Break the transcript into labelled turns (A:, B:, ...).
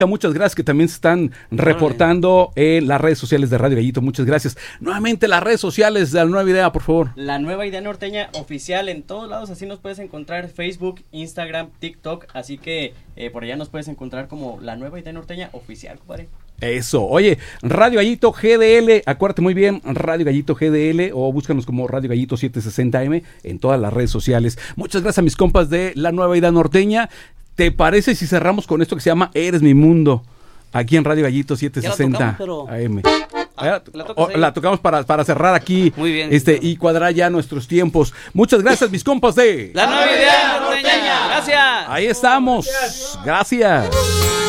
A: Muchas gracias que también se están reportando en las redes sociales de Radio Gallito. Muchas gracias. Nuevamente las redes sociales de La Nueva Idea, por favor.
B: La Nueva Idea Norteña oficial en todos lados, así nos puedes encontrar Facebook, Instagram, TikTok, así que por allá nos puedes encontrar como La Nueva Idea Norteña oficial, compadre.
A: Eso, oye, Radio Gallito GDL, acuérdate muy bien, Radio Gallito GDL o búscanos como Radio Gallito 760M en todas las redes sociales. Muchas gracias a mis compas de La Nueva Idea Norteña. ¿Te parece si cerramos con esto que se llama Eres mi mundo? Aquí en Radio Gallito 760 AM. La tocamos para cerrar aquí.
C: Muy bien.
A: Y cuadrar ya nuestros tiempos. Muchas gracias, mis compas de
C: La Nueva Idea Norteña. Gracias.
A: Ahí estamos. Gracias.